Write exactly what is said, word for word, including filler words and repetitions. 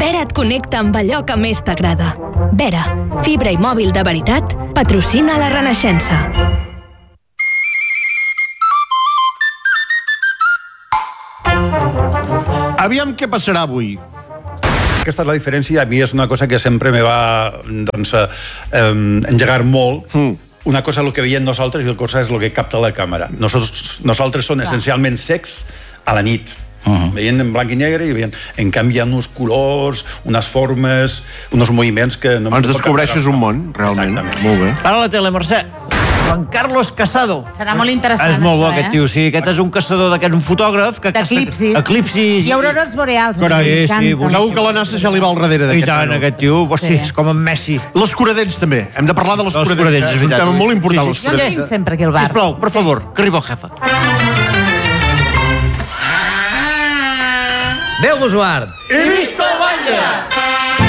Vera et connecta amb allò que més t'agrada. Vera, fibra i mòbil de veritat, patrocina la Renaixença. Aviam què passarà avui. Aquesta és la diferència, a mi és una cosa que sempre me va doncs, eh, engegar molt. Mm. Una cosa és el que veiem nosaltres i una cosa és el que capta la càmera. Nosaltres, nosaltres són essencialment secs a la nit. Uh-huh. Veient en blanc i negre i veient, en canvi hi ha uns colors, unes formes, uns moviments que... No ens descobreixes un món, realment. Exactament. Molt bé. Ara a la tele, Mercè. Juan Carlos Casado. Serà molt interessant. És molt bo això, aquest eh? tio, sí. Aquest és un caçador d'aquest, un fotògraf que caça... D'eclipsis. Eclipsis. I aurores boreals. Carai, sí, segur que la NASA ja li va al darrere I d'aquest. tant, aquest tio, hosti, és com en Messi. L'escuradents també. Hem de parlar de l'escuradents. L'escuradents, és És un veritat. tema molt important, Jo en l'escuradents. tinc sempre aquí al bar. Sisplau, per favor, que arriba el jefe. Déu vos guard. I visca el Batlle!